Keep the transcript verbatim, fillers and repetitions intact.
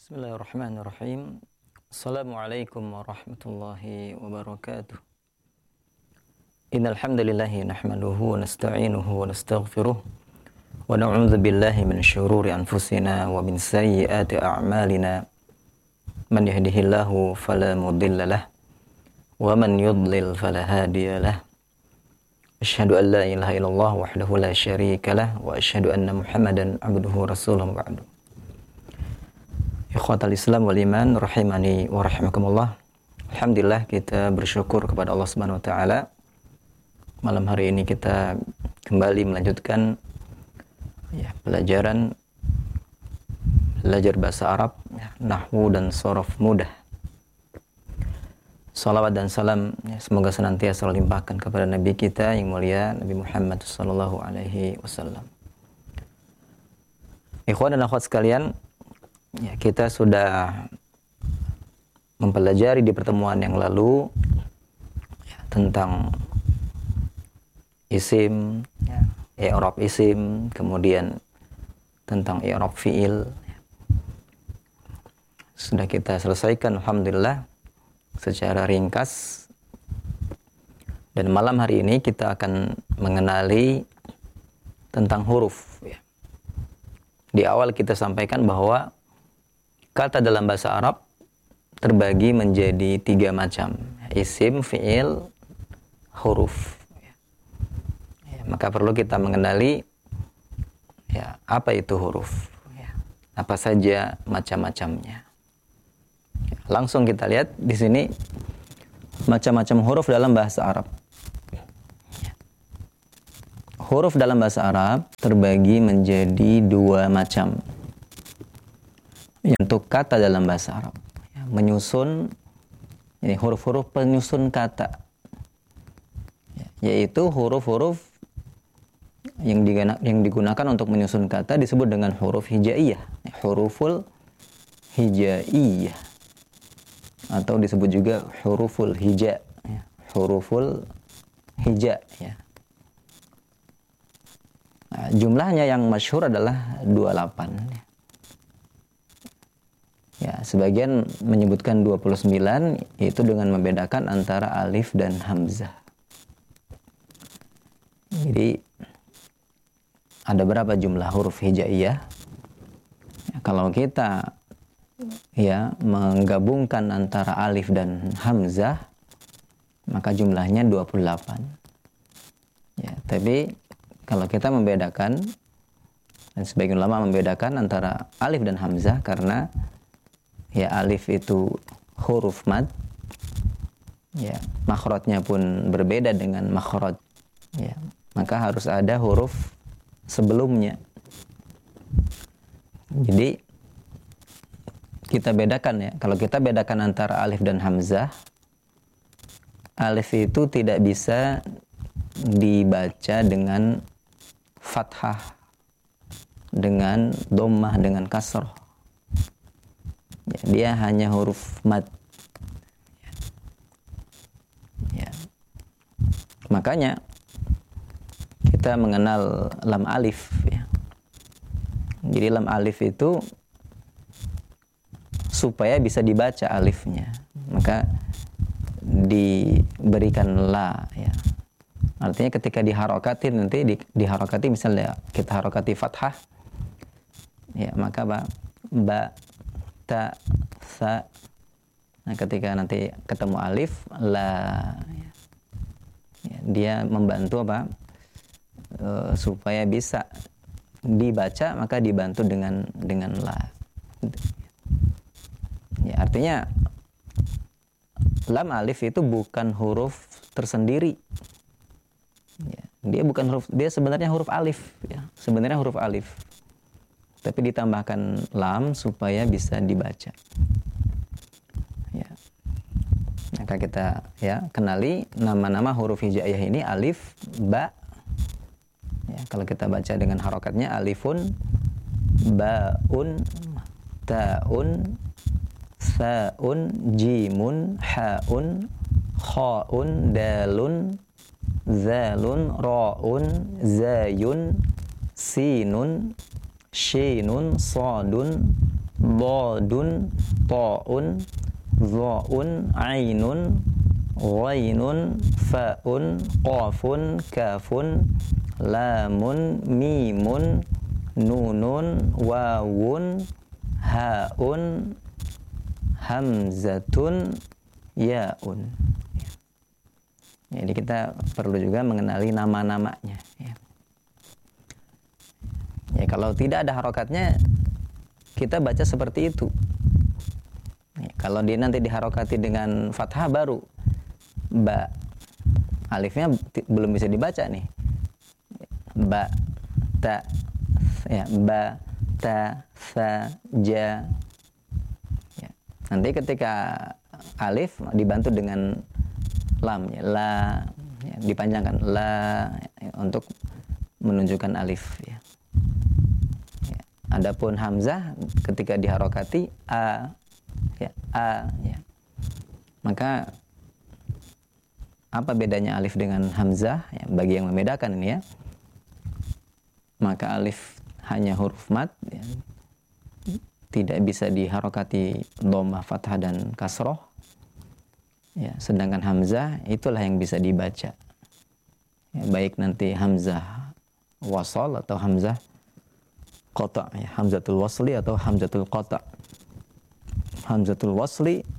Bismillahirrahmanirrahim. Assalamualaikum warahmatullahi wabarakatuh. Innal hamdalillahi nahmaduhu wa nasta'inuhu wa nastaghfiruh wa na'udzu billahi min syururi anfusina wa min sayyiati a'malina. Man yahdihillahu fala mudilla lahu wa man yudlil fala hadiya lahu. Asyhadu an la ilaha illallah wahdahu la syarika lahu wa asyhadu anna Muhammadan abduhu rasuluhu ba'du. Ikhwatal Islam wal Iman rahimani wa rahimakumullah. Alhamdulillah, kita bersyukur kepada Allah Subhanahu wa taala. Malam hari ini kita kembali melanjutkan ya, pelajaran belajar bahasa Arab, ya, nahwu dan shorof mudah. Salawat dan salam ya, semoga senantiasa limpahkan kepada Nabi kita yang mulia Nabi Muhammad sallallahu alaihi wasallam. Ikhwan dan akhwat sekalian, ya, kita sudah mempelajari di pertemuan yang lalu ya, tentang isim, ya, i'rab isim, kemudian tentang i'rab fi'il. Sudah kita selesaikan alhamdulillah secara ringkas. Dan malam hari ini kita akan mengenali tentang huruf. Ya. Di awal kita sampaikan bahwa kata dalam bahasa Arab terbagi menjadi tiga macam: isim, fi'il, huruf. Ya, maka perlu kita mengenali ya, apa itu huruf, ya, apa saja macam-macamnya. Ya, langsung kita lihat di sini macam-macam huruf dalam bahasa Arab. Ya. Huruf dalam bahasa Arab terbagi menjadi dua macam. Untuk kata dalam bahasa Arab ya, menyusun ini huruf-huruf penyusun kata ya, yaitu huruf-huruf yang digunakan, yang digunakan untuk menyusun kata disebut dengan huruf hijaiyah ya, huruful hijaiyah atau disebut juga huruful hija ya, huruful hija ya. Nah, jumlahnya yang masyhur adalah dua puluh delapan ya. Ya, sebagian menyebutkan dua puluh sembilan, yaitu dengan membedakan antara alif dan hamzah. Jadi ada berapa jumlah huruf hijaiyah? Ya, kalau kita ya menggabungkan antara alif dan hamzah, maka jumlahnya dua puluh delapan. Ya, tapi kalau kita membedakan, dan sebagian ulama membedakan antara alif dan hamzah karena ya alif itu huruf mad, ya makhrajnya pun berbeda dengan makhraj, ya maka harus ada huruf sebelumnya. Jadi kita bedakan ya, kalau kita bedakan antara alif dan hamzah, alif itu tidak bisa dibaca dengan fathah, dengan dhammah, dengan kasrah. Ya, dia hanya huruf mad. Ya. Ya. Makanya kita mengenal lam alif. Ya. Jadi lam alif itu supaya bisa dibaca alifnya, maka diberikan la. Ya. Artinya ketika diharokati nanti di, diharokati misalnya kita harokati fathah, ya maka ba, ba ta, sa. Nah, ketika nanti ketemu alif, la, ya, dia membantu apa? E, supaya bisa dibaca, maka dibantu dengan dengan la. Ya, artinya lam alif itu bukan huruf tersendiri. Ya, dia bukan huruf, dia sebenarnya huruf alif. Ya, sebenarnya huruf alif. Tapi ditambahkan lam supaya bisa dibaca. Ya. Maka kita ya kenali nama-nama huruf hijaiyah ini: alif, ba. Ya, kalau kita baca dengan harokatnya alifun, baun, taun, saun, jimun, haun, khaun, dalun, zalun, raun, zayun, sinun, shinun, sadun, dadun, ta'un, dha'un, ainun, ghainun, fa'un, qafun, kafun, lamun, mimun, nunun, wawun, haun, hamzatun, yaun. Jadi kita perlu juga mengenali nama-namanya. Ya. Ya, kalau tidak ada harokatnya, kita baca seperti itu. Ya, kalau dia nanti diharokati dengan fathah baru, ba, alifnya t- belum bisa dibaca nih. Ba, ta, ya, ba, ta, sa, ja. Ya. Nanti ketika alif dibantu dengan lam, ya, la, ya, dipanjangkan la, ya, untuk menunjukkan alif. Ya. Ya. Adapun hamzah ketika diharokati a, ya, a, ya. Maka apa bedanya alif dengan hamzah? Ya, bagi yang membedakan ini ya, maka alif hanya huruf mat, ya, tidak bisa diharokati dhammah, fathah dan kasroh. Ya, sedangkan hamzah itulah yang bisa dibaca. Ya, baik nanti hamzah wasal atau hamzah qata', ya, hamzatul wasli atau hamzatul qata'. Hamzatul wasli